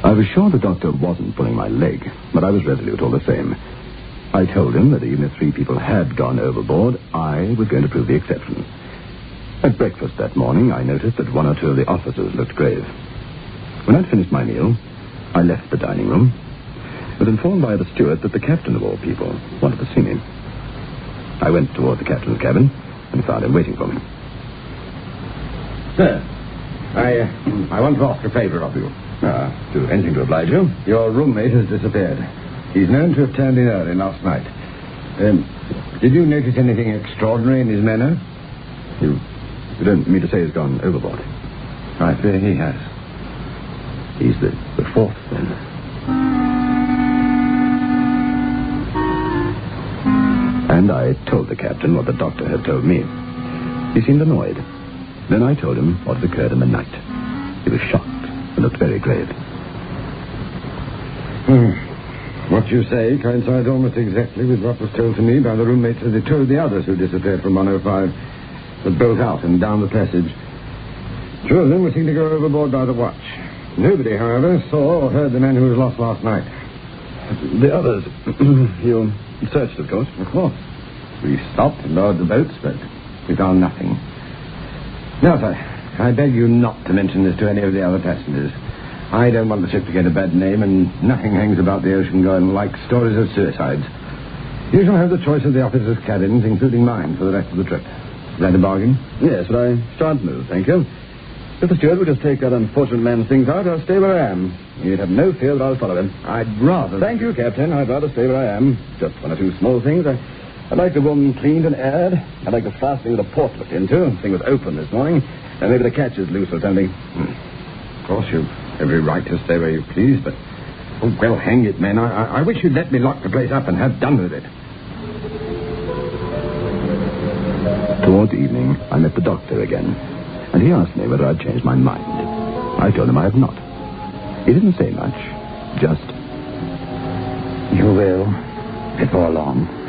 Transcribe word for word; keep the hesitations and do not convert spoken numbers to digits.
I was sure the doctor wasn't pulling my leg, but I was resolute all the same. I told him that even if three people had gone overboard, I was going to prove the exception. At breakfast that morning, I noticed that one or two of the officers looked grave. When I'd finished my meal, I left the dining room, was informed by the steward that the captain of all people wanted to see me. I went toward the captain's cabin and found him waiting for me. Sir, I, uh, I want to ask a favor of you. Ah, do anything to oblige you. Your roommate has disappeared. He's known to have turned in early last night. Um, did you notice anything extraordinary in his manner? You, you don't mean to say he's gone overboard? I fear he has. He's the, the fourth, then. And I told the captain what the doctor had told me. He seemed annoyed. Then I told him what had occurred in the night. He was shocked and looked very grave. Hmm. What you say coincides almost exactly with what was told to me by the roommates of the two of the others who disappeared from one oh five. That bolt out and down the passage. Two of them were seen to go overboard by the watch. Nobody, however, saw or heard the man who was lost last night. The others, you searched, of course? Of course. We stopped and lowered the boats, but we found nothing. Now, sir, I beg you not to mention this to any of the other passengers. I don't want the ship to get a bad name, and nothing hangs about the ocean going like stories of suicides. You shall have the choice of the officers' cabins, including mine, for the rest of the trip. Is that a bargain? Yes, but I shan't move, thank you. If the steward will just take that unfortunate man's things out, I'll stay where I am. You'd have no fear that I'll follow him. I'd rather... Thank you, Captain. I'd rather stay where I am. Just one or two small things. I, I'd like the room cleaned and aired. I'd like the fastening of the port looked into. The thing was open this morning. And maybe the catch is loose or something. Hmm. Of course, you've every right to stay where you please, but... Oh, well, hang it, men. I, I, I wish you'd let me lock the place up and have done with it. Towards evening, I met the doctor again, and he asked me whether I'd changed my mind. I told him I had not. He didn't say much, just... You will, before long.